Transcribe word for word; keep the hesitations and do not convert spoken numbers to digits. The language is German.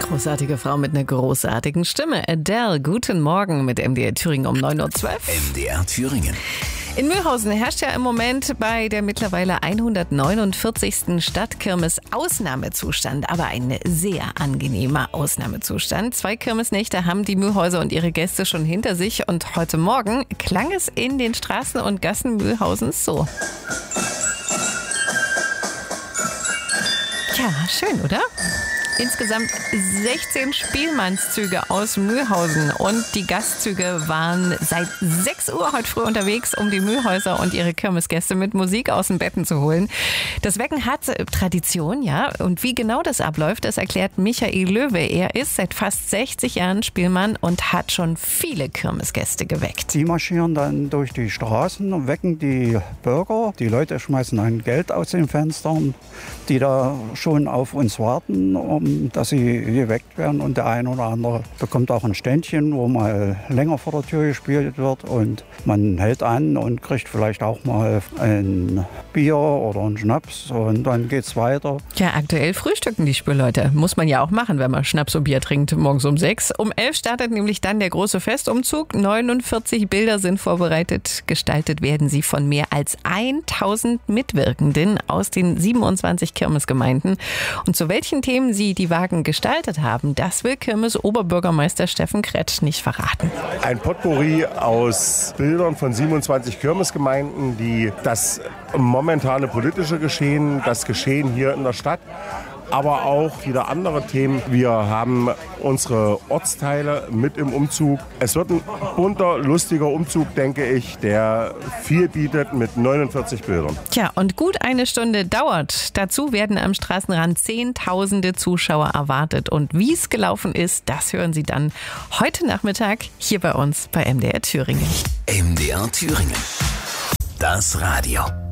Großartige Frau mit einer großartigen Stimme. Adele, guten Morgen mit M D R Thüringen um neun Uhr zwölf. M D R Thüringen. In Mühlhausen herrscht ja im Moment bei der mittlerweile hundertneunundvierzigsten Stadtkirmes Ausnahmezustand, aber ein sehr angenehmer Ausnahmezustand. Zwei Kirmesnächte haben die Mühlhäuser und ihre Gäste schon hinter sich und heute Morgen klang es in den Straßen und Gassen Mühlhausens so. Ja, schön, oder? Insgesamt sechzehn Spielmannszüge aus Mühlhausen und die Gastzüge waren seit sechs Uhr heute früh unterwegs, um die Mühlhäuser und ihre Kirmesgäste mit Musik aus den Betten zu holen. Das Wecken hat Tradition, ja, und wie genau das abläuft, das erklärt Michael Löwe. Er ist seit fast sechzig Jahren Spielmann und hat schon viele Kirmesgäste geweckt. Die marschieren dann durch die Straßen und wecken die Bürger. Die Leute schmeißen ein Geld aus den Fenstern, die da schon auf uns warten, um dass sie geweckt werden, und der eine oder andere bekommt auch ein Ständchen, wo mal länger vor der Tür gespielt wird, und man hält an und kriegt vielleicht auch mal ein Bier oder einen Schnaps, und dann geht's weiter. Ja, aktuell frühstücken die Spielleute. Muss man ja auch machen, wenn man Schnaps und Bier trinkt, morgens um sechs. Um elf startet nämlich dann der große Festumzug. neunundvierzig Bilder sind vorbereitet. Gestaltet werden sie von mehr als tausend Mitwirkenden aus den siebenundzwanzig Kirmesgemeinden. Und zu welchen Themen sie die Wagen gestaltet haben, das will Kirmes-Oberbürgermeister Steffen Kretsch nicht verraten. Ein Potpourri aus Bildern von siebenundzwanzig Kirmesgemeinden, die das momentane politische Geschehen, das Geschehen hier in der Stadt, aber auch wieder andere Themen. Wir haben unsere Ortsteile mit im Umzug. Es wird ein bunter, lustiger Umzug, denke ich, der viel bietet mit neunundvierzig Bildern. Tja, und gut eine Stunde dauert. Dazu werden am Straßenrand Zehntausende Zuschauer erwartet. Und wie es gelaufen ist, das hören Sie dann heute Nachmittag hier bei uns bei M D R Thüringen. M D R Thüringen. Das Radio.